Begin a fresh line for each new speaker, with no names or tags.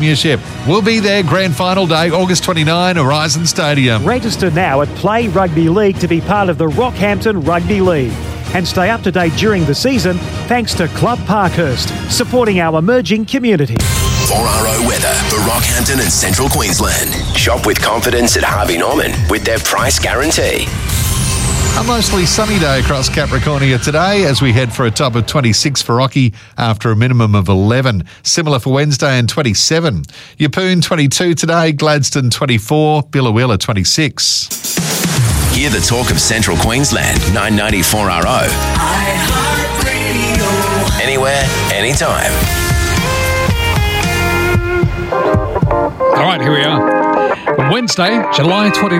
Premiership. We'll be there grand final day, August 29, Horizon Stadium.
Register now at Play Rugby League to be part of the Rockhampton Rugby League. And stay up to date during the season thanks to Club Parkhurst, supporting our emerging community.
4RO weather for Rockhampton and Central Queensland. Shop with confidence at Harvey Norman with their price guarantee.
A mostly sunny day across Capricornia today as we head for a top of 26 for Rocky after a minimum of 11. Similar for Wednesday and 27. Yeppoon 22 today, Gladstone 24, Billawilla 26.
Hear the talk of Central Queensland, 994RO. Anywhere, anytime.
All right, here we are. On Wednesday, July 29.